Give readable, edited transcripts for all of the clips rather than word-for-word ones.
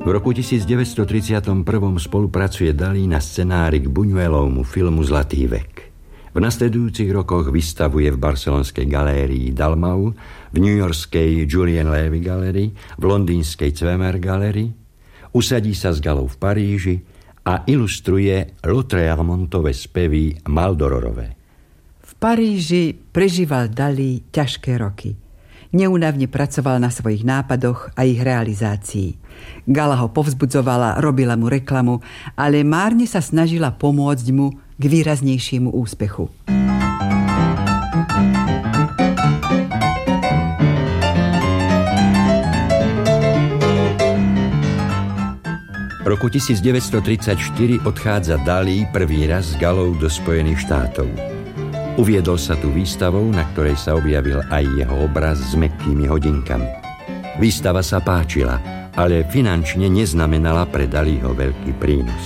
V roku 1931 spolupracuje Dalí na scenári k Buñuelovmu filmu Zlatý vek. V nasledujúcich rokoch vystavuje v barcelonskej galérii Dalmau, v newyorskej Julien Levy Gallery, v londýnskej Zwemer Gallery, usadí sa s Galou v Paríži a ilustruje Lautréamontove spevy Maldororové. V Paríži prežíval Dalí ťažké roky. Neúnavne pracoval na svojich nápadoch a ich realizácii. Gala ho povzbudzovala, robila mu reklamu, ale márne sa snažila pomôcť mu k výraznejšiemu úspechu. V roku 1934 odchádza Dalí prvý raz s Galou do Spojených štátov. Uviedol sa tu výstavou, na ktorej sa objavil aj jeho obraz s mäkkými hodinkami. Výstava sa páčila, ale finančne neznamenala pre Dalího veľký prínos.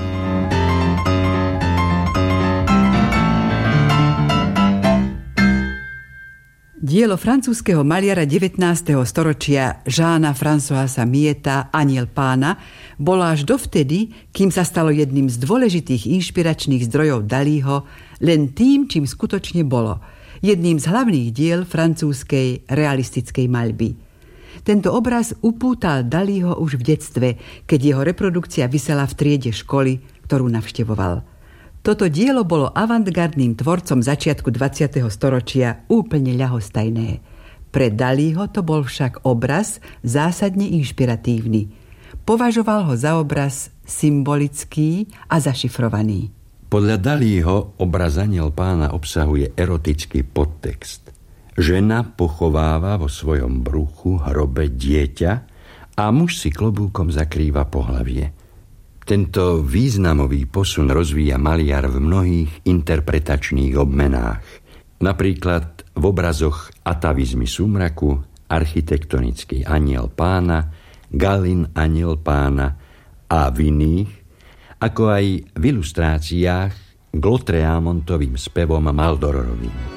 Dielo francúzskeho maliara 19. storočia Jeana Françoisa Mieta Aniel Pána bolo až dovtedy, kým sa stalo jedným z dôležitých inšpiračných zdrojov Dalího, len tým, čím skutočne bolo, jedným z hlavných diel francúzskej realistickej maľby. Tento obraz upútal Dalího už v detstve, keď jeho reprodukcia visela v triede školy, ktorú navštevoval. Toto dielo bolo avantgardným tvorcom začiatku 20. storočia úplne ľahostajné. Pre Dalího to bol však obraz zásadne inšpiratívny. Považoval ho za obraz symbolický a zašifrovaný. Podľa Dalího obraz Aniel Pána obsahuje erotický podtext. Žena pochováva vo svojom bruchu hrobe dieťa a muž si klobúkom zakrýva pohlavie. Tento významový posun rozvíja maliar v mnohých interpretačných obmenách. Napríklad v obrazoch Atavizmy súmraku, Architektonický Aniel Pána, Galin Aniel Pána a v iných, ako aj v ilustráciách k Lautréamontovým spevom Maldororovým.